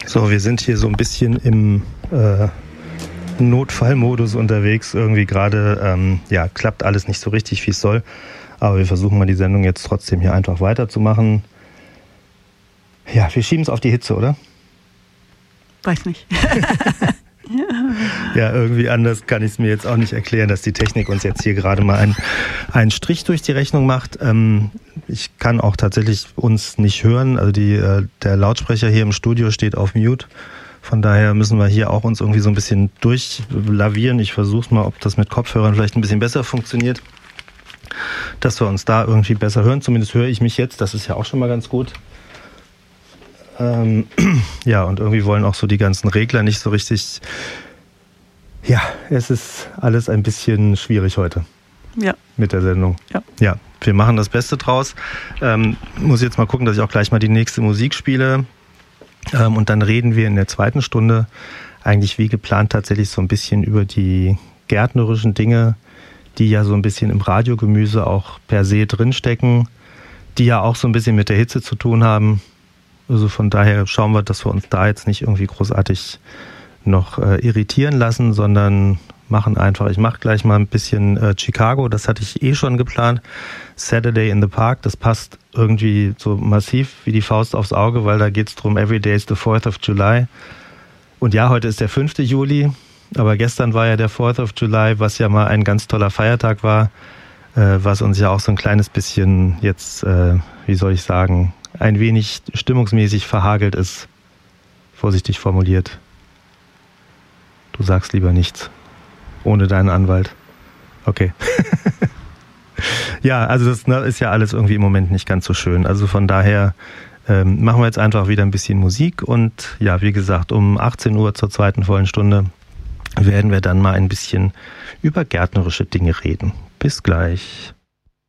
So, wir sind hier so ein bisschen im Notfallmodus unterwegs. Irgendwie gerade, klappt alles nicht so richtig, wie es soll. Aber wir versuchen mal die Sendung jetzt trotzdem hier einfach weiterzumachen. Ja, wir schieben es auf die Hitze, oder? Weiß nicht. Ja, irgendwie anders kann ich es mir jetzt auch nicht erklären, dass die Technik uns jetzt hier gerade mal einen Strich durch die Rechnung macht. Ich kann auch tatsächlich uns nicht hören. Also der Lautsprecher hier im Studio steht auf Mute. Von daher müssen wir hier auch uns irgendwie so ein bisschen durchlavieren. Ich versuche mal, ob das mit Kopfhörern vielleicht ein bisschen besser funktioniert, dass wir uns da irgendwie besser hören. Zumindest höre ich mich jetzt. Das ist ja auch schon mal ganz gut. Ja, und irgendwie wollen auch so die ganzen Regler nicht so richtig. Ja, es ist alles ein bisschen schwierig heute. Ja. Mit der Sendung. Ja, wir machen das Beste draus. Muss jetzt mal gucken, dass ich auch gleich mal die nächste Musik spiele. Und dann reden wir in der zweiten Stunde eigentlich wie geplant tatsächlich so ein bisschen über die gärtnerischen Dinge, die ja so ein bisschen im Radiogemüse auch per se drinstecken, die ja auch so ein bisschen mit der Hitze zu tun haben. Also von daher schauen wir, dass wir uns da jetzt nicht irgendwie großartig noch irritieren lassen, sondern machen einfach, ich mache gleich mal ein bisschen Chicago, das hatte ich schon geplant, Saturday in the Park, das passt irgendwie so massiv wie die Faust aufs Auge, weil da geht es darum, every day is the 4th of July. Und ja, heute ist der 5. Juli, aber gestern war ja der 4th of July, was ja mal ein ganz toller Feiertag war, was uns ja auch so ein kleines bisschen jetzt, wie soll ich sagen, ein wenig stimmungsmäßig verhagelt ist, vorsichtig formuliert. Du sagst lieber nichts. Ohne deinen Anwalt. Okay. Ja, also das ist ja alles irgendwie im Moment nicht ganz so schön. Also von daher machen wir jetzt einfach wieder ein bisschen Musik und ja, wie gesagt, um 18 Uhr zur zweiten vollen Stunde werden wir dann mal ein bisschen über gärtnerische Dinge reden. Bis gleich.